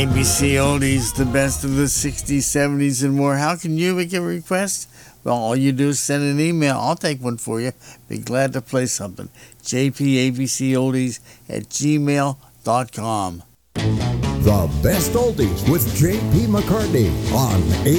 ABC Oldies, the best of the 60s, 70s, and more. How can you make a request? Well, all you do is send an email. I'll take one for you. Be glad to play something. jpabcoldies at gmail.com. The best oldies with J.P. McCartney on